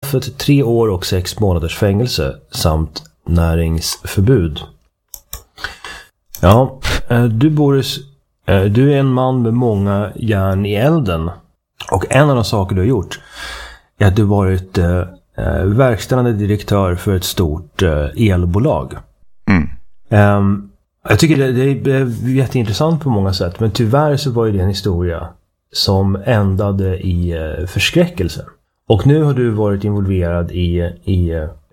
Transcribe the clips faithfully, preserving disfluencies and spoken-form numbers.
straffet tre år och sex månaders fängelse samt näringsförbud. Ja, du Boris, du är en man med många järn i elden. Och en av de saker du har gjort är att du varit eh, verkställande direktör för ett stort eh, elbolag. Mm. Um, jag tycker det, det är jätteintressant på många sätt. Men tyvärr så var det en historia som ändade i eh, förskräckelse. Och nu har du varit involverad i, i,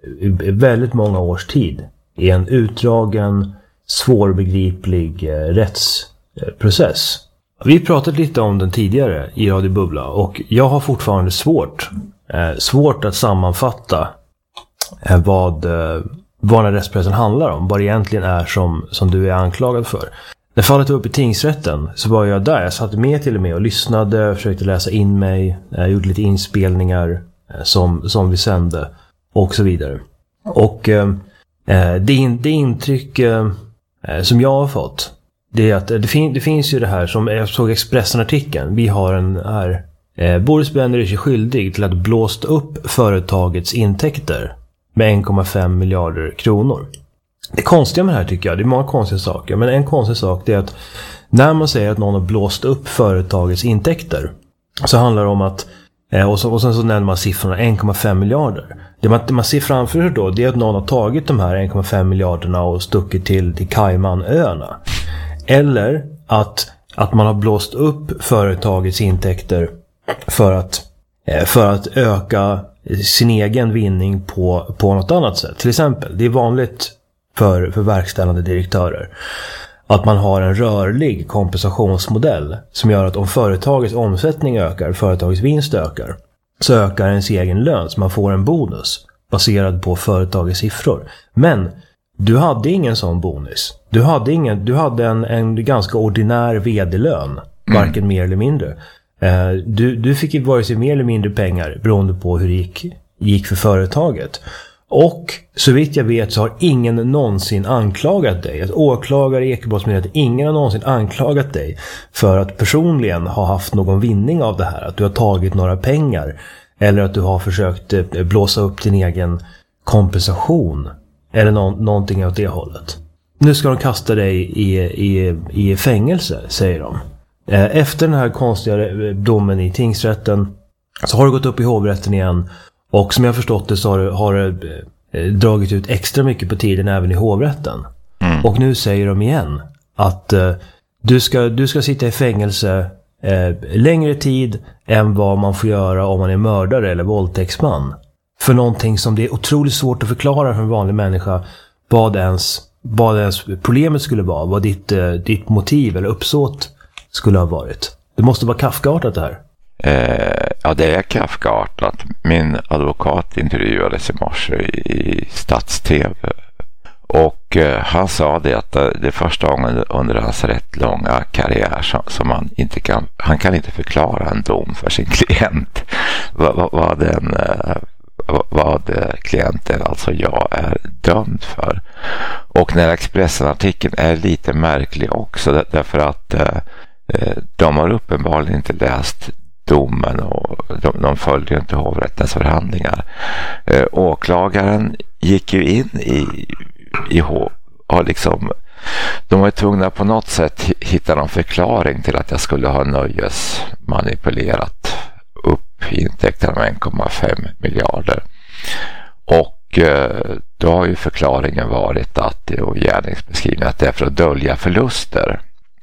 i väldigt många års tid i en utdragen, svårbegriplig eh, rättsprocess. Vi pratat lite om den tidigare i Radio Bubbla och jag har fortfarande svårt eh, svårt att sammanfatta eh, vad, eh, vad den rättsprocessen handlar om. Vad det egentligen är som, som du är anklagad för. När fallet var uppe i tingsrätten så var jag där. Jag satt med till och med och lyssnade, försökte läsa in mig, eh, gjorde lite inspelningar eh, som, som vi sände och så vidare. Och eh, det, in, det intryck eh, som jag har fått, det är att det, fin- det finns ju det här som jag såg Expressen-artikeln. Vi har en här. Eh, Boris Benner är sig skyldig till att blåst upp företagets intäkter med en komma fem miljarder kronor. Det konstiga med det här tycker jag, det är många konstiga saker. Men en konstig sak det är att när man säger att någon har blåst upp företagets intäkter så handlar det om att, eh, och, så, och sen så nämner man siffrorna en komma fem miljarder. Det man, det man ser framför sig då det är att någon har tagit de här en komma fem miljarderna och stuckit till, till Caymanöarna. Eller att, att man har blåst upp företagets intäkter för att, för att öka sin egen vinning på, på något annat sätt. Till exempel, det är vanligt för, för verkställande direktörer att man har en rörlig kompensationsmodell som gör att om företagets omsättning ökar, företagets vinst ökar, så ökar ens egen lön så man får en bonus baserad på företagets siffror. Men du hade ingen sån bonus. Du hade, ingen, du hade en, en ganska ordinär vd-lön, varken mm. mer eller mindre. Eh, du, du fick ju vare sig mer eller mindre pengar beroende på hur det gick, gick för företaget. Och så vitt jag vet så har ingen någonsin anklagat dig. Att åklagare i Ekobrottsmyndigheten, ingen har någonsin anklagat dig för att personligen ha haft någon vinning av det här. Att du har tagit några pengar eller att du har försökt blåsa upp din egen kompensation. Eller nå- någonting åt det hållet. Nu ska de kasta dig i, i, i fängelse, säger de. Efter den här konstiga domen i tingsrätten så har det gått upp i hovrätten igen. Och som jag har förstått det så har det, har det dragit ut extra mycket på tiden även i hovrätten. Mm. Och nu säger de igen att uh, du, ska, du ska sitta i fängelse uh, längre tid än vad man får göra om man är mördare eller våldtäktsman. För någonting som det är otroligt svårt att förklara för en vanlig människa vad ens, vad ens problemet skulle vara. Vad ditt, uh, ditt motiv eller uppsåt skulle ha varit. Det måste vara Kafkaartat det här. Eh, ja, det är Kafkaartat. Min advokat intervjuades i morse i Stats-T V. Och eh, han sa det att det är första gången under hans rätt långa karriär som, som man inte kan, han kan inte förklara en dom för sin klient. Vad, vad, vad den... Eh, vad klienten, alltså jag, är dömd för. Och när Expressen-artikeln är lite märklig också därför att eh, de har uppenbarligen inte läst domen och de, de följde inte hovrättens förhandlingar. Eh, åklagaren gick ju in i, i har liksom, de var tvungna på något sätt hitta någon förklaring till att jag skulle ha nöjes manipulerat upp intäkterna med en komma fem miljarder. Och eh, då har ju förklaringen varit att det och gärningsbeskrivningen att det är för att dölja förluster.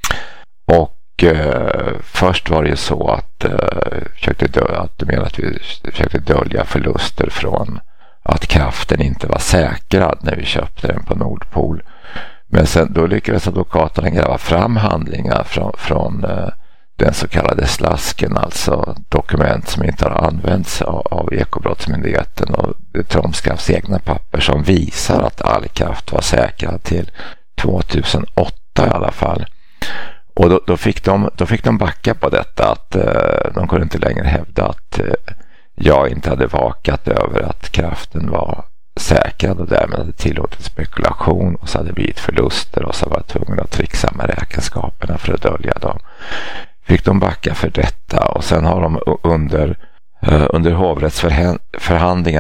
Och eh, först var det ju så att, eh, försökte dö, att du menar att vi försökte dölja förluster från att kraften inte var säkrad när vi köpte den på Nordpol. Men sen då lyckades advokaterna gräva fram handlingar från, från eh, den så kallade slasken, alltså dokument som inte har använts av, av Ekobrottsmyndigheten och Tromskrafts egna papper som visar att all kraft var säkrad till tjugohundraåtta i alla fall. Och då, då, fick de, då fick de backa på detta att eh, de kunde inte längre hävda att eh, jag inte hade vakat över att kraften var säkrad och därmed hade tillåtit spekulation och så hade det blivit förluster och så var jag tvungen att trixa med räkenskaperna för att dölja dem. Fick de backa för detta och sen har de under, uh, under hovrättsförhandlingarna